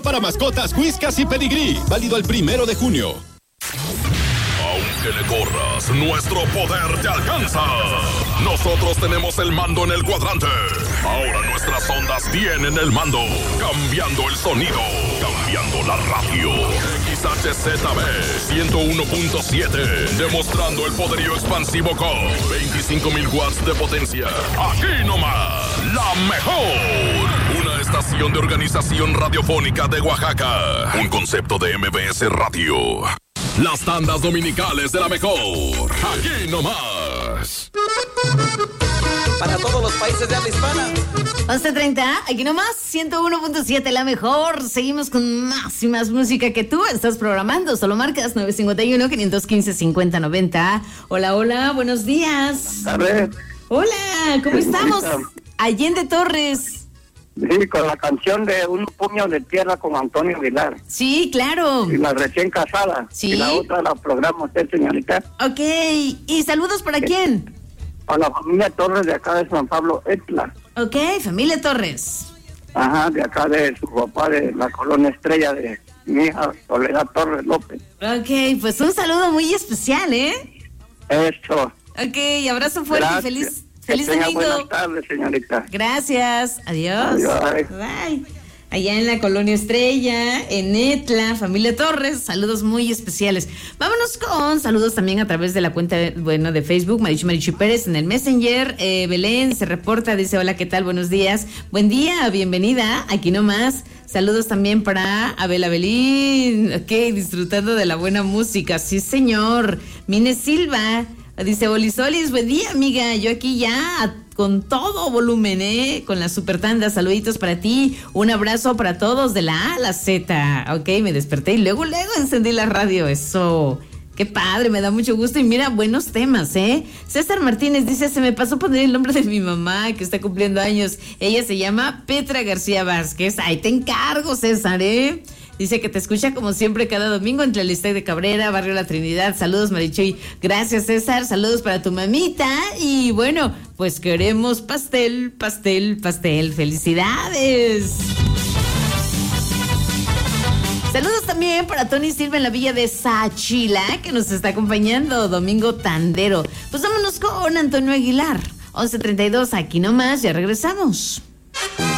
para mascotas Whiskas y Pedigrí. Válido el 1 de junio. Aunque le corras, nuestro poder te alcanza. Nosotros tenemos el mando en el cuadrante. Ahora nuestras ondas tienen el mando. Cambiando el sonido. Cambiando la radio. XHZB 101.7. Demostrando el poderío expansivo con 25,000 watts de potencia. Aquí nomás, la mejor. Una estación de organización radiofónica de Oaxaca. Un concepto de MBS Radio. Las tandas dominicales de la mejor. Aquí nomás. Para todos los países de habla hispana. 11:30, aquí nomás, 101.7, la mejor. Seguimos con más y más música que tú estás programando. Solo marcas 951-515-5090. Hola, hola, buenos días. Tarde. Hola, ¿cómo estamos? Allende Torres. Sí, con la canción de Un puño de tierra con Antonio Aguilar. Sí, claro. Y la recién casada. Sí. Y la otra la programa usted, señorita. Ok, ¿y saludos para quién? A la familia Torres de acá de San Pablo, Etla. Ok, familia Torres. Ajá, de acá de su papá de la colonia Estrella de mi hija Soledad Torres López. Ok, pues un saludo muy especial, ¿eh? Eso. Ok, abrazo fuerte. Gracias. Feliz Que tenga domingo. buenas tardes, señorita. Gracias, adiós. Adiós. Bye. Allá en la colonia Estrella, en Etla, familia Torres, saludos muy especiales. Vámonos con saludos también a través de la cuenta, de Facebook, Marichu Pérez, en el Messenger. Belén se reporta, dice, hola, ¿qué tal? Buenos días. Buen día, bienvenida, aquí nomás. Saludos también para Abel Abelín, ok, disfrutando de la buena música, sí señor. Mine Silva, dice, Olisolis, buen día, amiga, yo aquí ya con todo volumen, con la super tanda, saluditos para ti, un abrazo para todos de la A a la Z, ok, me desperté y luego encendí la radio, eso, qué padre, me da mucho gusto y mira, buenos temas, César Martínez dice, se me pasó poner el nombre de mi mamá que está cumpliendo años, ella se llama Petra García Vázquez, ahí te encargo, César, Dice que te escucha como siempre cada domingo entre el Istec de Cabrera, Barrio La Trinidad. Saludos, Marichuy. Gracias, César. Saludos para tu mamita. Y bueno, pues queremos pastel, pastel, pastel. ¡Felicidades! Saludos también para Tony Silva en la villa de Sachila, que nos está acompañando. Domingo Tandero. Pues vámonos con Antonio Aguilar. 11:32, aquí nomás. Ya regresamos.